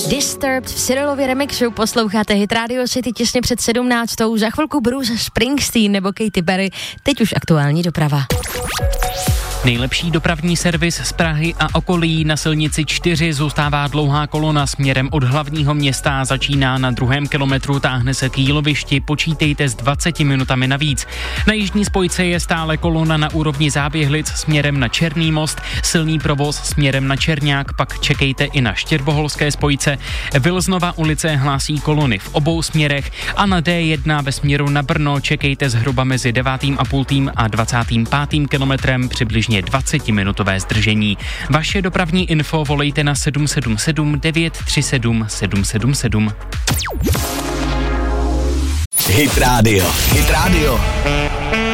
Disturbed v Cyrilově remixu posloucháte Hit Radio City těsně před 17. Za chvilku Bruce Springsteen nebo Katy Perry, teď už aktuální doprava. Nejlepší dopravní servis z Prahy a okolí. Na silnici 4 zůstává dlouhá kolona směrem od hlavního města, začíná na 2. kilometru, táhne se k Jílovišti, počítejte s 20 minutami navíc. Na jižní spojce je stále kolona na úrovni Záběhlic směrem na Černý most, silný provoz směrem na Čerňák, pak čekejte i na Štěrboholské spojce. Vilznova ulice hlásí kolony v obou směrech a na D1 ve směru na Brno čekejte zhruba mezi 9,5. a 25. kilometrem přibližně 20-minutové zdržení. Vaše dopravní info volejte na 777 937 777. Hit Radio.